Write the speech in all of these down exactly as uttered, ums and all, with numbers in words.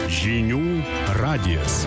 Žinių radijas.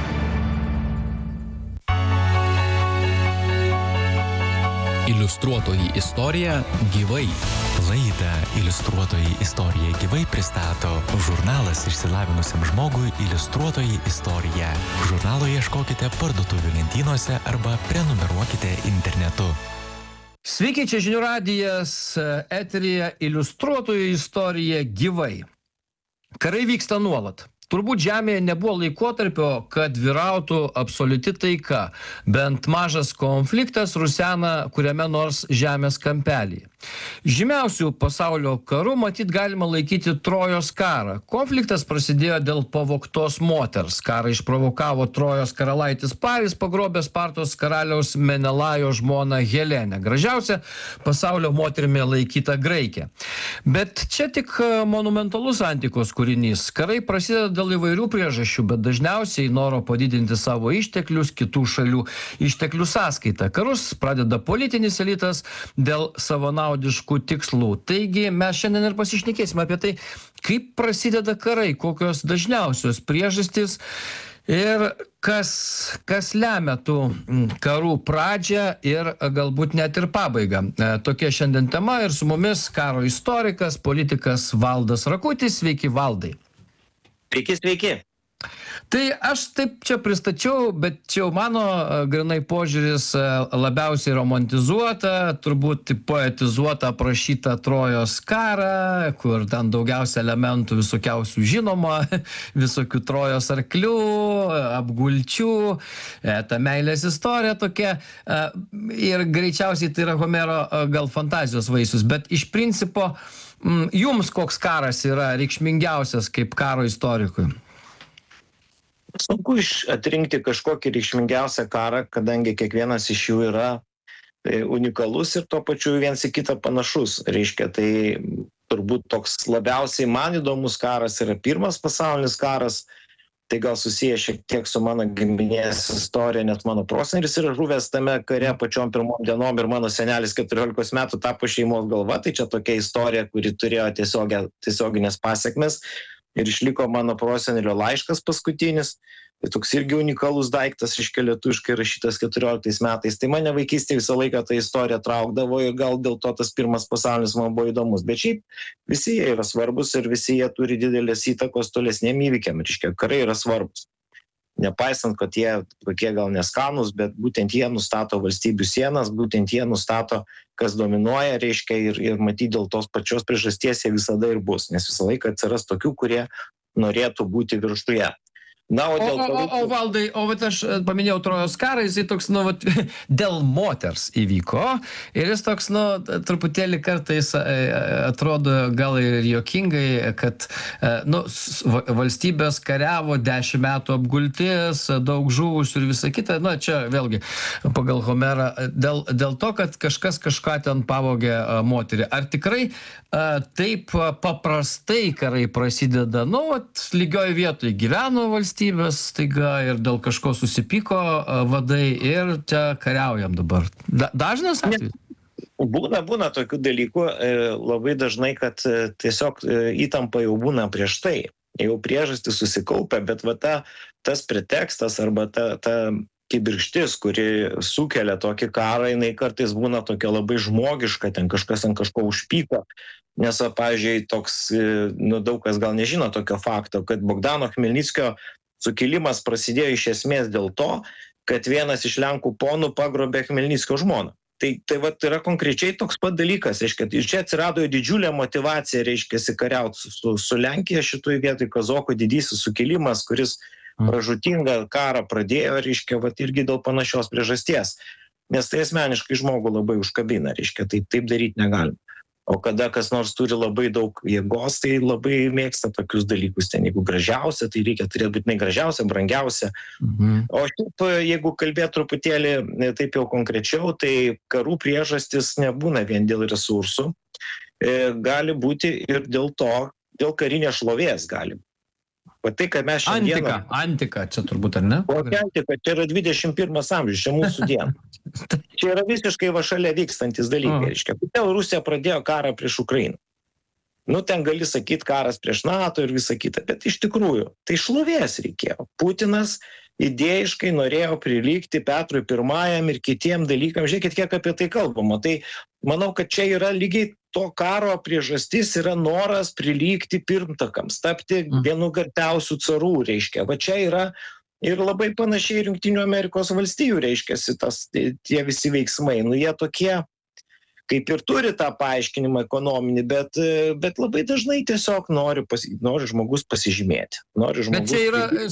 Iliustruotoji istorija gyvai. Laidą Iliustruotoji istorija gyvai pristato žurnalas išsilavinusiam žmogui Iliustruotoji istorija. Žurnalo ieškokite parduotuvių lentynose arba prenumeruokite internetu. Sveiki, čia Žinių radijas, eteryje Iliustruotoji istorija gyvai. Karai vyksta nuolat. Turbūt Žemėje nebuvo laikotarpio, kad vyrautų absoliuti taika, bent mažas konfliktas rusena kuriame nors Žemės kampelyje. Žymiausių pasaulio karų matyt galima laikyti Trojos karą. Konfliktas prasidėjo dėl pavogtos moters. Karą išprovokavo Trojos karalaitis Paris, pagrobęs Spartos karaliaus Menelajo žmoną Helenę, gražiausia pasaulio moterimi laikyta Graikė. Bet čia tik monumentalus antikos kūrinys. Karai prasideda dėl įvairių priežasčių, bet dažniausiai noro padidinti savo išteklius kitų šalių išteklių sąskaita. Karus pradeda politinis elitas dėl savanaudiškų tikslų. Taigi mes šiandien ir pasišnekėsime apie tai, kaip prasideda karai, kokios dažniausios priežastys ir kas, kas lemia tų karų pradžią ir galbūt net ir pabaigą. Tokia šiandien tema ir su mumis karo istorikas, politikas Valdas Rakutis. Sveiki, Valdai. Sveiki, sveiki. Tai aš taip čia pristačiau, bet čia jau mano grinai požiūris labiausiai romantizuota, turbūt poetizuota aprašyta Trojos karą, kur ten daugiausia elementų visokiausių žinoma, visokių Trojos arklių, apgulčių, ta meilės istorija tokia. Ir greičiausiai tai yra Homero gal fantazijos vaisius, bet iš principo jums koks karas yra reikšmingiausias kaip karo istorikui? Sunku atrinkti kažkokį reikšmingiausią karą, kadangi kiekvienas iš jų yra unikalus ir tuo pačiu viens į kitą panašus. Reiškia, tai turbūt toks labiausiai man įdomus karas yra pirmas pasaulinis karas. Tai gal susiję šiek tiek su mano giminės istorija, nes mano prosenelis yra žuvęs tame kare pačiom pirmom dienom ir mano senelis keturiolikos metų tapo šeimos galva. Tai čia tokia istorija, kuri turėjo tiesiogė, tiesioginės pasiekmes. Ir išliko mano prosenelio laiškas paskutinis. Tai toks irgi unikalus daiktas, reiškia, lietuviškai rašytas keturioliktais metais. Tai mane vaikystėje visą laiką ta istorija traukdavo ir gal dėl to tas pirmas pasaulinis man buvo įdomus. Bet šiaip visi jie yra svarbus ir visi jie turi didelės įtakos tolesniem įvykiam. Reiškia, karai yra svarbus. Nepaisant, kad jie tokie gal neskanus, bet būtent jie nustato valstybių sienas, būtent jie nustato, kas dominuoja, reiškia, ir, ir matyti dėl tos pačios priežasties jie visada ir bus, nes visą laiką atsiras tokių, kurie norėtų būti viršuje. Na, o, dėl o, o, o, o Valdai, o vat aš paminėjau Trojos karą, jisai toks, nu, vat, dėl moters įvyko ir jis toks, nu, truputėlį kartais atrodo gal ir juokingai, kad, nu, valstybės kariavo dešimt metų apgultis, daug žuvusių ir visa kita, na, čia vėlgi pagal Homerą, dėl, dėl to, kad kažkas kažką ten pavogė moterį. Ar tikrai taip paprastai karai prasideda, nu, vat, lygioj vietoj gyveno valstybė, valstybės staiga ir dėl kažko susipyko vadai ir čia kariaujam dabar. Da, dažnas atvejis? Būna, būna tokių dalykų, labai dažnai, kad tiesiog įtampa jau būna prieš tai, jau priežastis susikaupia, bet va ta, tas pretekstas arba ta, ta kibirkštis, kuri sukelia tokį karą, jinai kartais būna tokia labai žmogiška, ten kažkas ant kažko užpyko. Nes, pavyzdžiui, toks, nu, daug kas gal nežino tokio fakto, kad Bogdano Chmelnickio sukilimas prasidėjo iš esmės dėl to, kad vienas iš Lenkų ponų pagrobė Chmelnickio žmoną. Tai, tai va, yra konkrečiai toks pat dalykas, reiškia, ir čia atsirado didžiulė motyvacija, reiškia, kariauti su, su Lenkija šitoj vietoj, Kazokų didysis sukilimas, kuris pražūtingą karą pradėjo, reiškia, va, irgi dėl panašios priežasties. Nes tai asmeniškai žmogų labai užkabina, reiškia, tai taip daryti negalim. O kada kas nors turi labai daug jėgos, tai labai mėgsta tokius dalykus. Ten jeigu gražiausia, tai reikia turėti būtinai gražiausia, brangiausia. Mhm. O šiaip, jeigu kalbėt truputėlį taip jau konkrečiau, tai karų priežastis nebūna vien dėl resursų. Gali būti ir dėl to, dėl karinės šlovės gali. O tai, kad mes šiandieną... Antika, antika, čia turbūt, ar ne? O antika, čia yra dvidešimt pirmas amžius, čia mūsų diena. Čia yra visiškai va šalia vykstantis dalykai. Reiškia, kodėl Rusija pradėjo karą prieš Ukrainą? Nu, ten gali sakyti karas prieš NATO ir visą kitą, bet iš tikrųjų, tai šlovės reikėjo. Putinas idėjiškai norėjo prilygti Petrui Pirmajam ir kitiem dalykam. Žiūrėkit, kiek apie tai kalbama. Tai manau, kad čia yra lygiai to karo priežastis, yra noras prilygti pirmtakams, tapti vienu garsiausių carų, reiškia. Va čia yra ir labai panašiai ir Jungtinių Amerikos valstijų, reiškiasi, tas, tie visi veiksmai. Nu, jie tokie kaip ir turi tą paaiškinimą ekonominį, bet, bet labai dažnai tiesiog nori, pasi, nori žmogus pasižymėti. Nori žmogus... Bet čia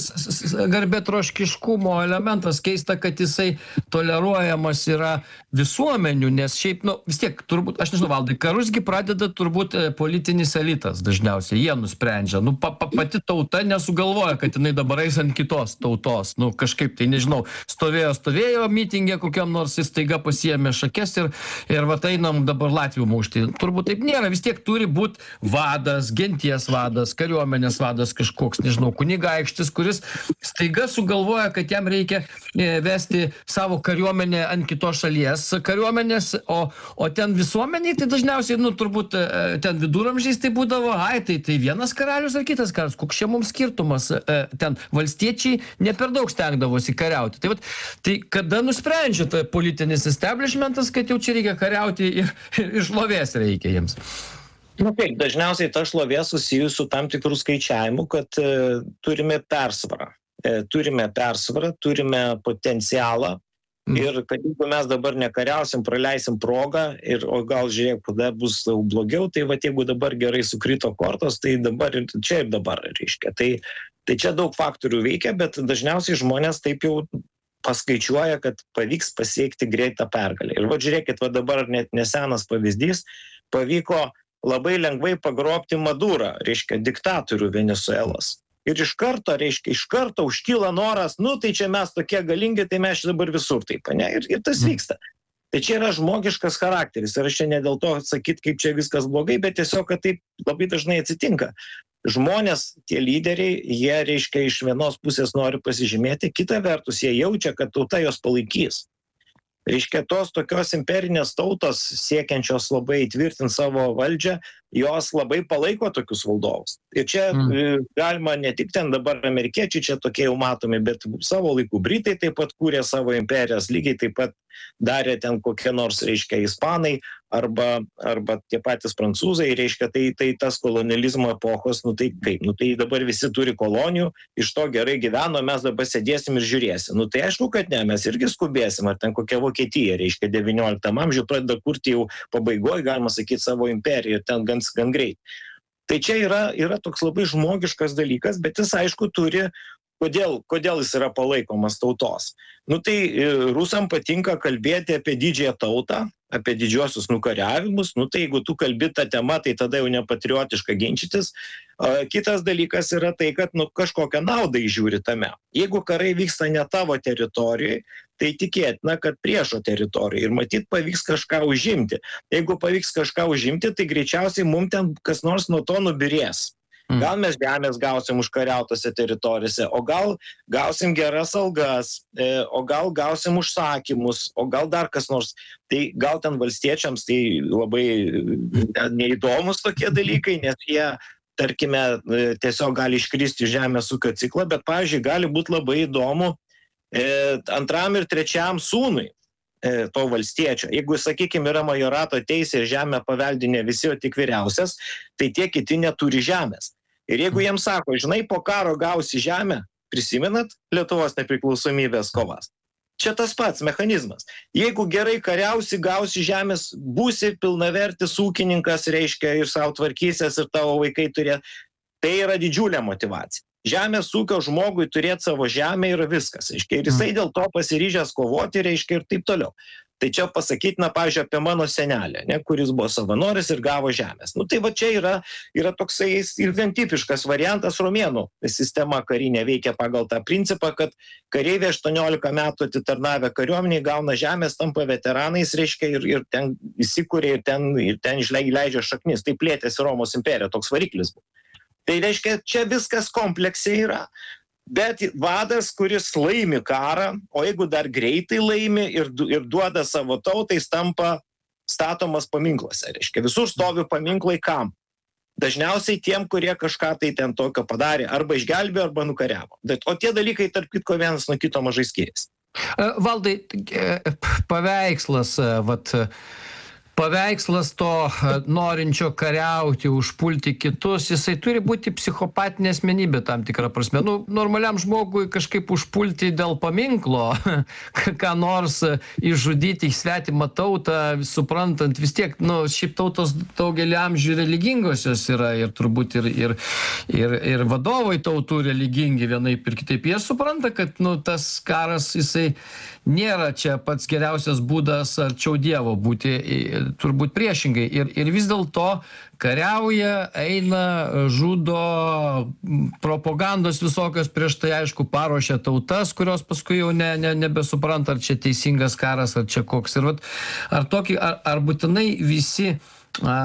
yra garbėtroškiškumo elementas, keista, kad jisai toleruojamas yra visuomenių, nes šiaip, nu, vis tiek, turbūt, aš nežinau, Valdai, karusgi pradeda turbūt politinis elitas dažniausiai, jie nusprendžia. Nu, pa, pa, pati tauta nesugalvoja, kad jinai dabar eis ant kitos tautos. Nu, kažkaip tai, nežinau, stovėjo, stovėjo mitingė kokiam nors, jis staiga pasiėmė šakes ir, ir va tai dabar Latvių mušti. Turbūt taip nėra. Vis tiek turi būti vadas, genties vadas, kariuomenės vadas kažkoks, nežinau, kunigaikštis, kuris staiga sugalvoja, kad jam reikia vesti savo kariuomenę ant kitos šalies kariuomenės, o, o ten visuomeniai, tai dažniausiai, nu, turbūt ten viduramžiais tai būdavo, ai, tai, tai vienas karalius ar kitas karalius, koks čia mums skirtumas, ten valstiečiai ne per daug stengdavosi kariauti. Tai, vat, tai kada nusprendžia tai politinis establishmentas, kad jau čia reikia kariauti ir, ir šlovės reikia jiems? Nu kaip, dažniausiai ta šlovė susijus su tam tikrų skaičiavimu, kad e, turime persvarą. E, turime persvarą, turime potencialą mm. ir kad jeigu mes dabar nekariausim, praleisim progą ir o gal žiūrėk, kada bus blogiau, tai va jeigu dabar gerai sukrito kortos, tai dabar ir čia ir dabar reiškia. Tai, tai čia daug faktorių veikia, bet dažniausiai žmonės taip jau paskaičiuoja, kad pavyks pasiekti greitą pergalę. Ir va žiūrėkit, va dabar net nesenas pavyzdys, pavyko labai lengvai pagrobti Madurą, reiškia diktatorių Venesuelos. Ir iš karto, reiškia, iš karto užkyla noras, nu tai čia mes tokie galingi, tai mes dabar visur taip, ne? Ir, ir tas vyksta. Tai čia yra žmogiškas charakteris. Ir aš čia ne dėl to sakyti, kaip čia viskas blogai, bet tiesiog, kad taip labai dažnai atsitinka. Žmonės, tie lyderiai, jie, reiškia, iš vienos pusės nori pasižymėti, kita vertus jie jaučia, kad tauta jos palaikys. Reiškia, tos tokios imperinės tautos siekiančios labai įtvirtinti savo valdžią, jos labai palaiko tokius valdovus. Ir čia mm. galima ne tik ten dabar amerikiečiai čia tokie jau matomi, bet savo laikų Britai taip pat kūrė savo imperijas, lygiai taip pat darė ten kokie nors, reiškia, ispanai arba, arba tie patys prancūzai, reiškia, tai, tai tas kolonializmo epochos, nu tai kaip, nu tai dabar visi turi kolonijų, iš to gerai gyveno, mes dabar sėdėsim ir žiūrėsim. Nu tai aišku, kad ne, mes irgi skubėsim, ar ten kokia Vokietija, reiškia, devynioliktam amžiuje pradeda kurti jau pabaigoje, galima sakyti, savo imperiją, ten gan, gan greit. Tai čia yra, yra toks labai žmogiškas dalykas, bet jis aišku turi, kodėl, kodėl jis yra palaikomas tautos. Nu tai rusam patinka kalbėti apie didžiąją tautą, apie didžiosius nukariavimus, nu tai jeigu tu kalbi tą temą, tai tada jau nepatriotiška ginčytis. Kitas dalykas yra tai, kad nu, kažkokią naudą įžiūri tame. Jeigu karai vyksta ne tavo teritorijoje, tai tikėtina, kad priešo teritorijoje ir matyt pavyks kažką užimti. Jeigu pavyks kažką užimti, tai greičiausiai mums ten kas nors nuo to nubirės. Gal mes žemės gausim užkariautose teritorijose, o gal gausim geras algas, o gal gausim užsakymus, o gal dar kas nors. Tai gal ten valstiečiams tai labai neįdomus tokie dalykai, nes jie, tarkime, tiesiog gali iškristi žemės ūkio ciklą, bet, pavyzdžiui, gali būti labai įdomu antram ir trečiam sūnui to valstiečio. Jeigu, sakykime, yra majorato teisė ir žemė paveldinė visi, o tik vyriausias, tai tie kiti neturi žemės. Ir jeigu jiems sako, žinai, po karo gausi žemę, prisimenat Lietuvos nepriklausomybės kovas? Čia tas pats mechanizmas. Jeigu gerai kariausi, gausi žemės, būsi pilnavertis ūkininkas, reiškia, ir savo tvarkysies, ir tavo vaikai turė, tai yra didžiulė motyvacija. Žemės ūkio žmogui turėti savo žemę yra viskas, reiškia, ir jisai dėl to pasiryžęs kovoti, reiškia, ir taip toliau. Tai čia pasakytina, pavyzdžiui, apie mano senelę, ne, kuris buvo savanoris ir gavo žemės. Nu tai va čia yra, yra toksai ir vien tipiškas variantas, romėnų sistema karinė veikia pagal tą principą, kad kareiviai aštuoniolika metų atitarnavę kariuomeniai gauna žemės, tampa veteranais, reiškia, ir, ir ten įsikūrė, ir ten, ir ten išleidžia šaknis. Tai plėtėsi Romos imperija, toks variklis buvo. Tai reiškia, čia viskas kompleksiai yra. Bet vadas, kuris laimi karą, o jeigu dar greitai laimi ir, ir duoda savo tautai, tampa statomas paminkluose. Reiškia, visur stovi paminklai kam? Dažniausiai tiem, kurie kažką tai ten tokio padarė, arba išgelbėjo, arba nukariavo. Bet, o tie dalykai, tarp kitko, vienas nuo kito mažai skiriasi. Valdai, paveikslas, vat, paveikslas to norinčio kariauti, užpulti kitus, jisai turi būti psichopatinė asmenybė tam tikrą prasme. Nu, normaliam žmogui kažkaip užpulti dėl paminklo, ką nors išžudyti į svetimą tautą, suprantant vis tiek, nu, šiaip tautos daugelį amžių religingosios yra ir turbūt ir, ir, ir, ir vadovai tautų religingi vienaip ir kitaip. Jie supranta, kad, nu, tas karas, jisai nėra čia pats geriausias būdas arčiau Dievo būti, turbūt priešingai. Ir, ir vis dėlto kariauja, eina, žudo, propagandos visokios prieš tai, aišku, paruošia tautas, kurios paskui jau ne, ne, nebesupranta, ar čia teisingas karas, ar čia koks. Ir vat, ar, tokį, ar, ar būtinai visi a,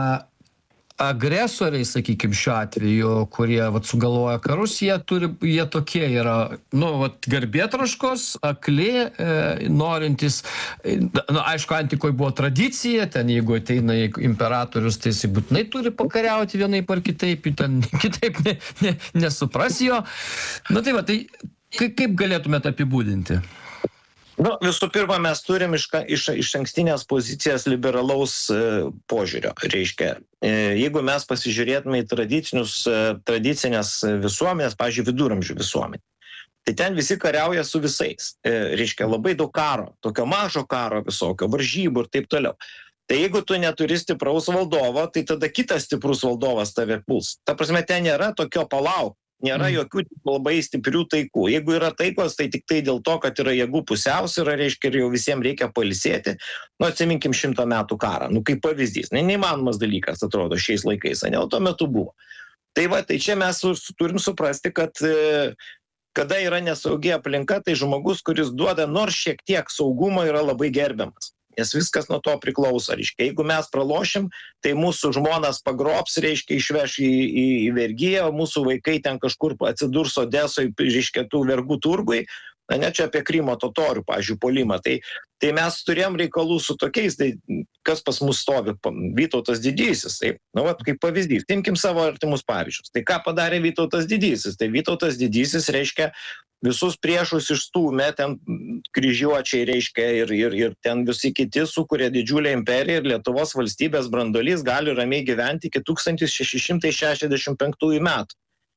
agresoriai, sakykime, šiuo atveju, kurie vat, sugalvoja karus, jie, turi, jie tokie yra, nu, vat, garbėtroškos, akli, e, norintys, e, nu, aišku, antikoje buvo tradicija, ten jeigu ateina imperatorius, tai jis būtinai turi pakariauti vienaip ar kitaip, ten kitaip ne, ne, nesupras jo. Nu, tai va, tai kaip galėtumėte apibūdinti? Nu, visų pirma, mes turim iš, iš, iš ankstinės pozicijas liberalaus e, požiūrio. Reiškia, e, jeigu mes pasižiūrėtume į tradicinius, e, tradicinės visuomenės, pavyzdžiui, viduramžių visuomenė, tai ten visi kariauja su visais. E, reiškia, labai daug karo, tokio mažo karo visokio, varžybų ir taip toliau. Tai jeigu tu neturi stipraus valdovo, tai tada kitas stiprus valdovas tave puls. Ta prasme, ten nėra tokio palauk. Nėra jokių labai stiprių taikų. Jeigu yra taikos, tai tik tai dėl to, kad yra jėgų pusiausvyra, reiškia, ir jau visiems reikia pailsėti. Nu, atsiminkim šimto metų karą. Nu, kaip pavyzdys. Ne, neįmanomas dalykas, atrodo, šiais laikais, ne, o tuo metu buvo. Tai va, tai čia mes turim suprasti, kad e, kada yra nesaugi aplinka, tai žmogus, kuris duoda nors šiek tiek saugumo, yra labai gerbiamas. Nes viskas nuo to priklauso, reiškia. Jeigu mes pralošim, tai mūsų žmonas pagrobs, reiškia, išveš į, į, į vergiją, o mūsų vaikai ten kažkur atsidurs Odesoje, reiškia, tų vergų turgui, ne čia apie Krymo totorių, pavyzdžiui, puolimą. Tai, tai mes turėjom reikalų su tokiais, tai kas pas mus stovi, Vytautas Didysis. Tai, nu, vat, kaip pavyzdys, imkim savo artimus pavyzdžius. Tai ką padarė Vytautas Didysis? Tai Vytautas Didysis, reiškia, visus priešus išstūmė, ten kryžiuočiai, reiškia, ir, ir, ir ten visi kiti sukuria didžiulę imperiją ir Lietuvos valstybės brandolys gali ramiai gyventi iki tūkstantis šeši šimtai šešiasdešimt penktųjų metų.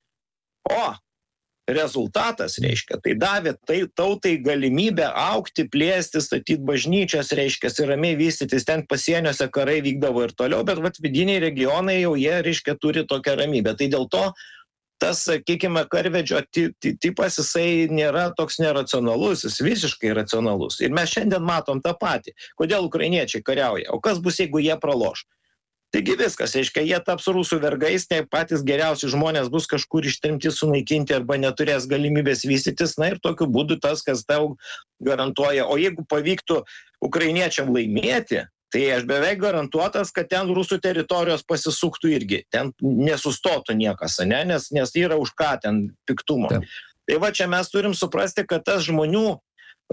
O rezultatas, reiškia, tai davė tai, tautai galimybę augti, plėsti, statyti bažnyčias, reiškia, ir ramiai vystytis, ten pasieniuose karai vykdavo ir toliau, bet vat, vidiniai regionai jau jie, reiškia, turi tokią ramybę. Tai dėl to tas, sakykime, karvedžio tipas, jisai nėra toks neracionalus, jis visiškai racionalus. Ir mes šiandien matom tą patį. Kodėl ukrainiečiai kariauja? O kas bus, jeigu jie praloš? Taigi viskas, reiškia, jie taps rusų vergais, ne patys geriausi žmonės bus kažkur ištrimti, sunaikinti arba neturės galimybės vystytis, na ir tokiu būdu tas, kas tau garantuoja. O jeigu pavyktų ukrainiečiam laimėti, tai aš beveik garantuotas, kad ten rusų teritorijos pasisuktų irgi, ten nesustotų niekas, ne? nes, nes yra už ką ten piktumo. Taip. Tai va čia mes turim suprasti, kad tas žmonių e,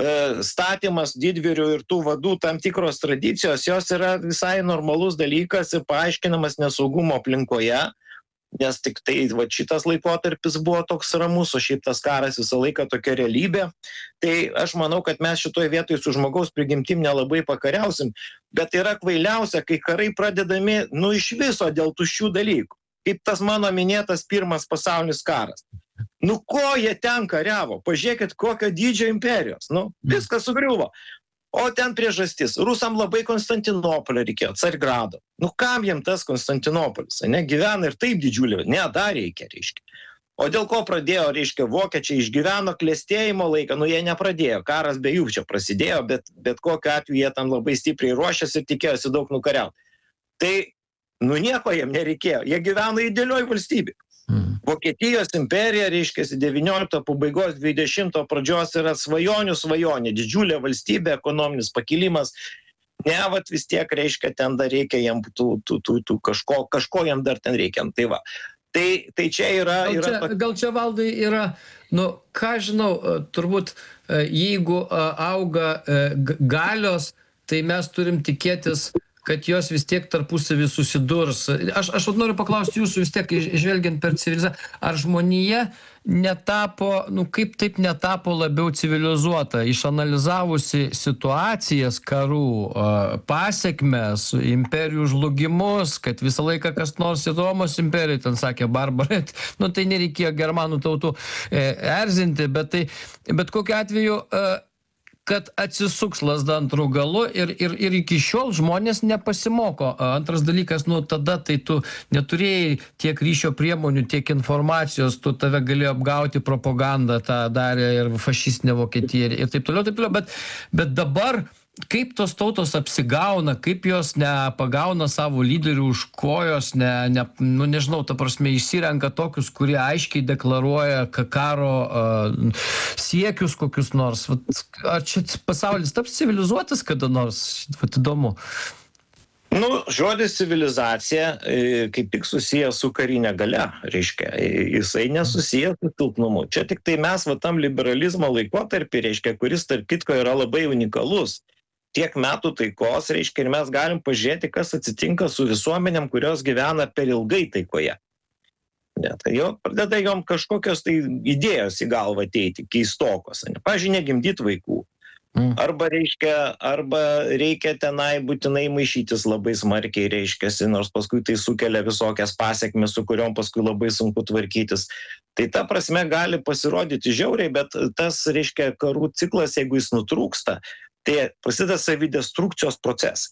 statymas didvyrių ir tų vadų tam tikros tradicijos, jos yra visai normalus dalykas ir paaiškinamas nesaugumo aplinkoje, nes tik tai va, šitas laikotarpis buvo toks ramus, o šiaip tas karas visą laiką tokia realybė. Tai aš manau, kad mes šitoje vietoje su žmogaus prigimtim nelabai pakariausim, bet yra kvailiausia, kai karai pradedami, nu iš viso dėl tuščių dalykų. Kaip tas mano minėtas pirmas pasaulinis karas. Nu ko jie ten kariavo? Pažiūrėkit, kokio dydžio imperijos. Nu, viskas sugriuvo. O ten priežastis. Rusam labai Konstantinopolio reikėjo, Cargrado. Nu kam jiem tas Konstantinopolis? Ne, gyvena ir taip didžiulį. Ne, dar reikia, reiškia. O dėl ko pradėjo, reiškia, vokiečiai išgyveno klestėjimo laiką, nu jie nepradėjo. Karas be jų čia prasidėjo, bet, bet kokiu atveju jie tam labai stipriai ruošėsi ir tikėjosi daug nukariauti. Tai, nu nieko jiem nereikėjo. Jie gyveno idealioj valstybė. Hmm. Vokietijos imperija, reiškia, devyniolikto pabaigos, dvidešimto pradžios yra svajonių svajonė, didžiulė valstybė, ekonominis pakilimas. Ne, vat vis tiek, reiškia, ten dar reikia jam tų, tų, tų, tų kažko, kažko jam dar ten reikia. Tai va. Tai, tai čia yra... Gal čia, yra... gal čia Valdai yra, nu, ką žinau, turbūt jeigu auga galios, tai mes turim tikėtis, kad jos vis tiek tarpusavy susidurs. Aš, aš vat noriu paklausti jūsų vis tiek, žvelgiant per civilizaciją, ar žmonija netapo, nu kaip taip netapo labiau civilizuota, išanalizavusi situacijas karų, pasekmes, imperijų žlugimus, kad visą laiką kas nors į Romos imperiją, ten sakė barbarai, nu tai nereikėjo germanų tautų erzinti, bet tai, bet kokiu atveju, kad atsisuks lazda antrų galų ir, ir, ir iki šiol žmonės nepasimoko. Antras dalykas, nu tada tai tu neturėjai tiek ryšio priemonių, tiek informacijos, tu tave galėjo apgauti propaganda, tą darė ir fašistinė Vokietija ir taip toliau, taip toliau, bet, bet dabar kaip tos tautos apsigauna, kaip jos nepagauna savo lyderių už kojos, ne, ne, nu nežinau, ta prasme, išsirenka tokius, kurie aiškiai deklaruoja karo uh, siekius kokius nors. Vat, ar čia pasaulis taps civilizuotas kada nors? Vat įdomu. Nu, žodis civilizacija kaip tik susijęs su karinė galia, reiškia, jisai nesusijęs su silpnumu. Čia tik tai mes va tam liberalizmo laikotarpį, reiškia, kuris tarp kitko yra labai unikalus. Tiek metų taikos, reiškia, ir mes galim pažiūrėti, kas atsitinka su visuomenėm, kurios gyvena per ilgai taikoje. Ne, tai jo pradeda jom kažkokios tai idėjos į galvą ateiti, keistokos. Ne? Pavyzdžiui, negimdyti vaikų. Arba, reiškia, arba reikia tenai būtinai maišytis labai smarkiai, reiškia, nors paskui tai sukelia visokias pasiekmes, su kuriuom paskui labai sunku tvarkytis. Tai ta prasme gali pasirodyti žiauriai, bet tas, reiškia, karų ciklas, jeigu jis nutrūksta, tai prasideda savidestrukcijos procesai.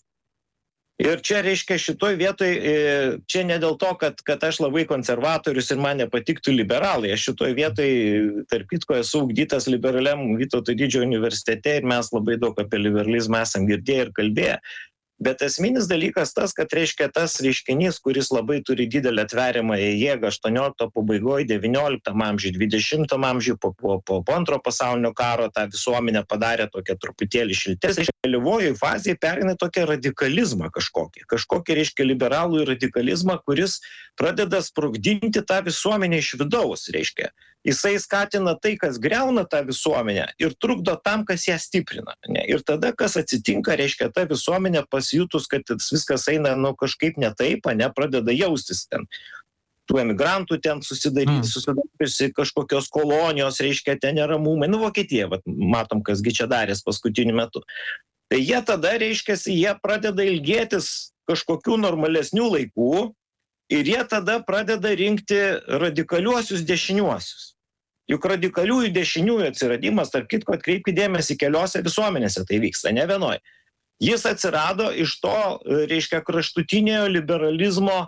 Ir čia, reiškia, šitoj vietoj, čia ne dėl to, kad, kad aš labai konservatorius ir man nepatiktų liberalai. Aš šitoj vietoj, tarp kitko, esu ugdytas liberaliam Vytauto Didžiojo universitete ir mes labai daug apie liberalizmą esam girdėję ir kalbėję. Bet esminis dalykas tas, kad, reiškia, tas reiškinys, kuris labai turi didelę tveriamąją jėgą aštuoniolikto pabaigoje, devynioliktam amžiuje, dvidešimtam amžiuje, po, po, po antro pasaulinio karo tą visuomenę padarė tokią truputėlį šiltesnę. Vėlyvojoje fazėje pereina tokią radikalizmą kažkokį. Kažkokį, reiškia, liberalų radikalizmą, kuris pradeda sprogdinti tą visuomenę iš vidaus, reiškia. Jisai skatina tai, kas greuna tą visuomenę ir trukdo tam, kas ją stiprina. Ne? Ir tada, kas atsitinka, reiškia, ta visuomenė pasijutus, kad viskas eina nu, kažkaip ne taip, ne, pradeda jaustis ten. Tų emigrantų ten susidaryti, mm. susidariusi kažkokios kolonijos, reiškia, ten neramumai. Nu, Vokietija, vat, matom, kasgi čia darės paskutiniu metu. Tai jie tada, reiškia, jie pradeda ilgėtis kažkokių normalesnių laikų ir jie tada pradeda rinkti radikaliuosius dešiniuosius. Juk radikaliųjų dešiniųjų atsiradimas, tarp kitko, atkreipkite dėmesį, keliose visuomenėse tai vyksta, ne vienoj. Jis atsirado iš to, reiškia, kraštutinio liberalizmo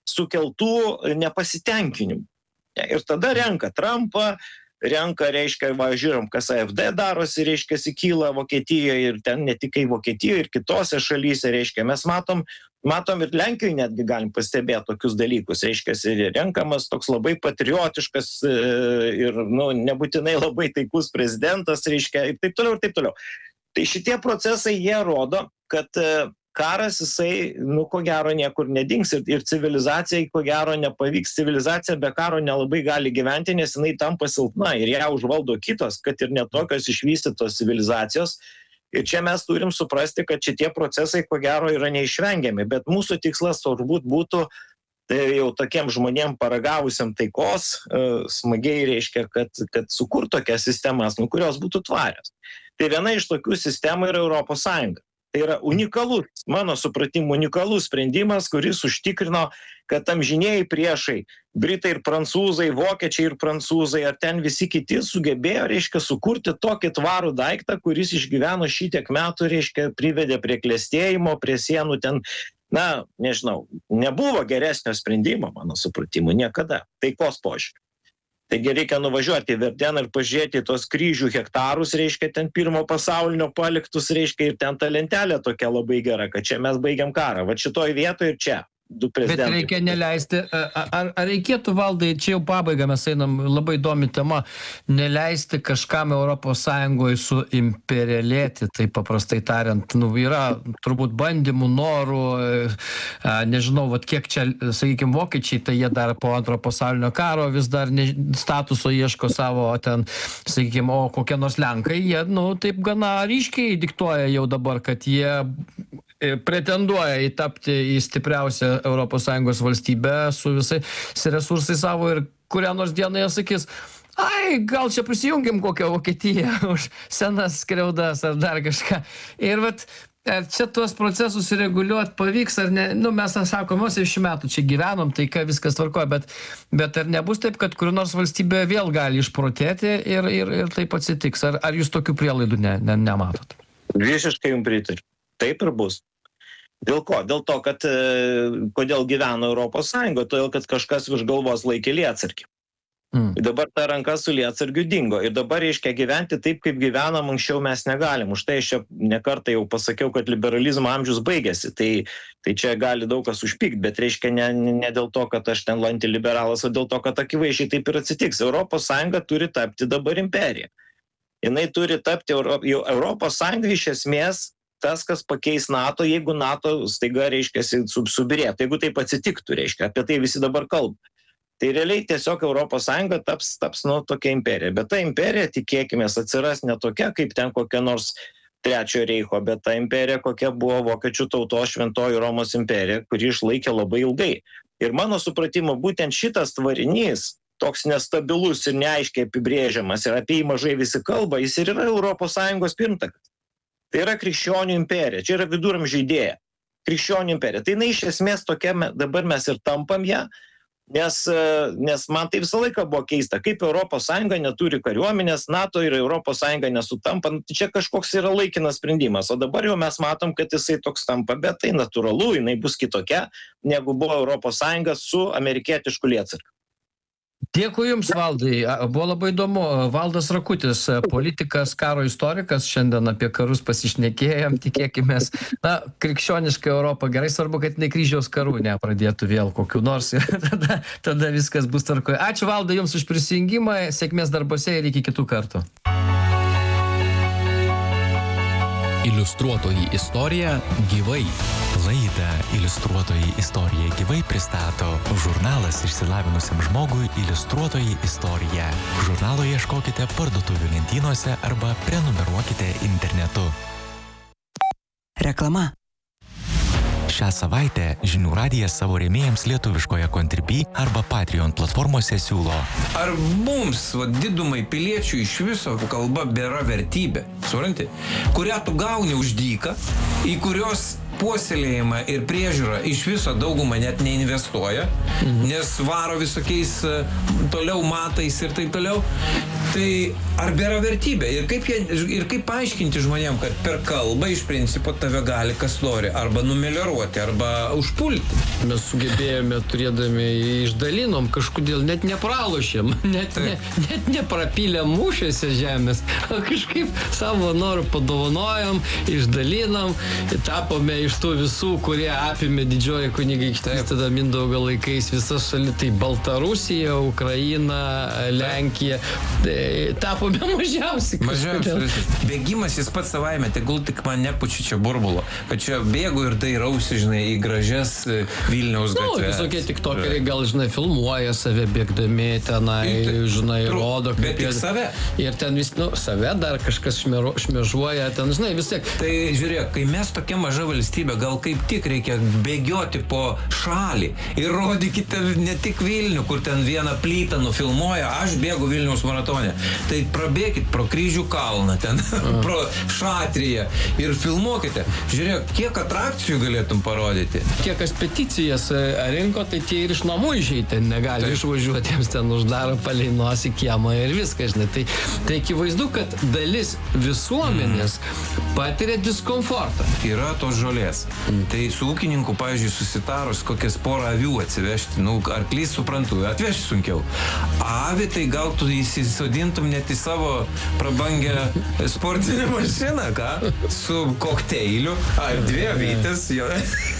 sukeltų nepasitenkinimų. Ir tada renka Trumpą, renka, reiškia, va, žiūrim, kas A F D darosi, reiškia, kyla Vokietijoje ir ten ne tik Vokietijoje ir kitose šalyse, reiškia, mes matom, matom ir Lenkijoje netgi galim pastebėti tokius dalykus, reiškia, renkamas toks labai patriotiškas ir, nu, nebūtinai labai taikus prezidentas, reiškia, ir taip toliau, ir taip toliau. Tai šitie procesai, jie rodo, kad karas, jisai, nu, ko gero niekur nedings ir, ir civilizacijai, ko gero, nepavyks. Civilizacija be karo nelabai gali gyventi, nes jinai tampa silpna ir ją užvaldo kitos, kad ir netokios išvystytos civilizacijos. Ir čia mes turim suprasti, kad šitie procesai, ko gero, yra neišvengiami, bet mūsų tikslas turbūt būtų tai jau tokiem žmonėm paragavusiam taikos, smagiai reiškia, kad, kad sukurt tokias sistemas, nu, kurios būtų tvarios. Tai viena iš tokių sistemų yra Europos Sąjunga. Tai yra unikalus, mano supratimu, unikalus sprendimas, kuris užtikrino, kad amžinėjai priešai, britai ir prancūzai, vokiečiai ir prancūzai, ar ten visi kiti sugebėjo, reiškia, sukurti tokį tvarų daiktą, kuris išgyveno šitiek metų, reiškia, privedė prie klestėjimo, prie sienų ten, na, nežinau, nebuvo geresnio sprendimo, mano supratimu, niekada, taikos požiūriu. Taigi reikia nuvažiuoti į Verdeną ir pažiūrėti tos kryžių hektarus, reiškia, ten pirmo pasaulinio paliktus, reiškia, ir ten ta lentelė tokia labai gera, kad čia mes baigiam karą. Va šitoj vietoje ir čia. Du prezidentai. Bet reikia neleisti, ar, ar reikėtų, Valdai, čia jau pabaiga, mes einam, labai įdomi tema, neleisti kažkam Europos Sąjungoje suimperialėti, tai paprastai tariant, nu, yra turbūt bandymų, norų, nežinau, vat kiek čia, sakykime, vokiečiai, tai jie dar po antro pasaulinio karo vis dar ne, statuso ieško savo ten, sakykime, o kokie nors Lenkai, jie, nu, taip gana ryškiai diktuoja jau dabar, kad jie pretenduoja įtapti į stipriausią Europos Sąjungos valstybę su visais resursais savo ir kurią nors dieną jie sakys, ai, gal čia prisijungim kokią Vokietiją už senas skriaudas ar dar kažką. Ir vat, ar čia tuos procesus reguliuoti pavyks ar ne, nu mes sakom, mes iš metų čia gyvenom, tai ką viskas tvarkoja, bet, bet ar nebus taip, kad kur nors valstybė vėl gali išprotėti ir, ir, ir taip atsitiks? Ar, ar jūs tokių prielaidų ne, ne, nematot? Visiškai jums pritariu. Taip ir bus. Dėl ko? Dėl to, kad e, kodėl gyveno Europos Sąjunga, todėl, kad kažkas virš galvos laikė lietsargį. Mm. Dabar ta ranka su lietsargiu dingo. Ir dabar, reiškia, gyventi taip, kaip gyvenam anksčiau mes negalim. Už tai aš čia nekartą jau pasakiau, kad liberalizmo amžius baigėsi. Tai, tai čia gali daug kas užpykti, bet reiškia ne, ne dėl to, kad aš ten antiliberalas, o dėl to, kad akivaizdžiai taip ir atsitiks. Europos Sąjunga turi tapti dabar imperija. Jinai turi tapti, jau Europos Sąjunga iš esmės tas, kas pakeis NATO, jeigu NATO staiga, reiškia, subirėtų. Jeigu taip atsitiktų, reiškia, apie tai visi dabar kalba. Tai realiai tiesiog Europos Sąjunga taps, taps nu, tokia imperija. Bet ta imperija, tikėkime, atsiras ne tokia, kaip ten kokia nors trečiojo reicho, bet ta imperija, kokia buvo vokiečių tautos šventoji Romos imperija, kuri išlaikė labai ilgai. Ir mano supratimu, būtent šitas tvarinys, toks nestabilus ir neaiškiai apibrėžiamas ir apie jį mažai visi kalba, jis ir yra Europos Sąjungos pirmtakas. Tai yra krikščionių imperija, čia yra viduramžių idėja. Krikščionių imperija. Tai jinai iš esmės tokia, dabar mes ir tampam ją, nes, nes man tai visą laiką buvo keista, kaip Europos Sąjunga neturi kariuomenės, NATO ir Europos Sąjunga nesutampa, čia kažkoks yra laikinas sprendimas, o dabar jau mes matom, kad jisai toks tampa, bet tai natūralu, jinai bus kitokia, negu buvo Europos Sąjunga su amerikietišku lietsargiu. Dėkui Jums, Valdai. Buvo labai įdomu. Valdas Rakutis, politikas, karo istorikas. Šiandien apie karus pasišnekėjom, tikėkimės. Na, krikščioniška Europa. Gerai, svarbu, kad ne kryžiaus karų nepradėtų vėl kokiu nors ir tada, tada viskas bus tvarkoje. Ačiū, Valdai, Jums už prisijungimą. Sėkmės darbose ir iki kitų kartų. Iliustruotoji istorija gyvai. Laidą Iliustruotoji istorija gyvai pristato žurnalas išsilavinusiam žmogui Iliustruotoji istorija. Žurnalo ieškokite parduotuvių lentynose arba prenumeruokite internetu. Reklama. Šią savaitę Žinių radijas savo rėmėjams lietuviškoje Contribui arba Patreon platformose siūlo. Ar mums, va, didumai piliečių iš viso kalba bėra vertybė, supranti, kurią tu gauni už dyką, į kurios puoselėjimą ir priežiūrą iš viso daugumą net neinvestuoja, mhm. nes varo visokiais toliau matais ir taip toliau. Tai ar bėra vertybė? Ir kaip, jie, ir kaip paaiškinti žmonėm, kad per kalbą iš principo tave gali kas nori arba numelioruoti, arba užpulti? Mes sugebėjome, turėdami išdalinom, kažkodėl net nepralošėm, net, ne, net neprapylėm mūšiuose žemės, kažkaip savo norų padovanojom, išdalinom, tapome iš tų visų, kurie apėmė didžioji kunigaikštystė, tada Mindaugo laikais visas šalis, tai Baltarusija, Ukraina, Lenkija, tai tapome mažiausiai. Mažiausiai. Bėgimas jis pats savaime, tegul tik man nepučia čia burbulo, kad čia bėgu ir dairausi, žinai, į gražias Vilniaus gatves. Nu, visokie tiktokeriai gal, žinai, filmuoja save bėgdami tenai, ir, žinai, tru, rodo, kaip bet tik jie, save. Ir ten vis, nu, save dar kažkas šmero, šmežuoja, ten, žinai, vis tiek. Tai žiūrėk, kai mes tokia maža valstybė, gal kaip tik reikia bėgioti po šalį ir rodykite ne tik Vilnių, kur ten vieną plytą nufilmuoja, aš bėgu Vilniaus maratone. Tai prabėkit pro Kryžių kalną ten, mm. pro Šatriją ir filmuokite. Žiūrėk, kiek atrakcijų galėtum parodyti. Tie, kas peticijas rinko, tai tie ir iš namų išeiti negali tai išvažiuoti, jiems ten uždaro palei nosį kiemą ir viską, žinai. Tai, tai akivaizdu, kad dalis visuomenės mm. patiria diskomfortą. Yra tos žolės. Mm. Tai su ūkininku, pavyzdžiui, susitarus kokias porą avių atsivežti, nu, arklys suprantu, atvežti sunkiau. Avi, tai gal tu įsisodintum net į savo prabangę sportinę mašiną, ką? Su kokteiliu, ar dvi avytės, jo.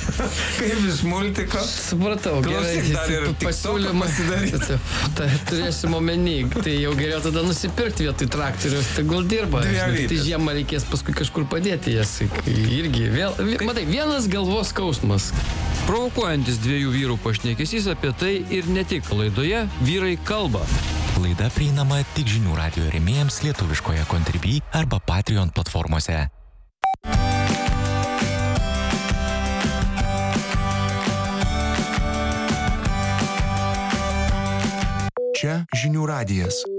Kaip iš multiko. Supratau, gerai. Dar ir pasiūlymą pasidaryti. Tai turėsim omeny, tai jau geriau tada nusipirkti vietoj traktorius, tegul dirba. Tai žiemą reikės paskui kažkur padėti jas. Irgi vėl, matai, vienas galvos skausmas. Provokuojantis dviejų vyrų pašnekesys apie tai ir ne tik laidoje Vyrai kalba. Laida prieinama tik Žinių radijo rėmėjams lietuviškoje Contribui arba Patreon platformose. Čia žinių radijas.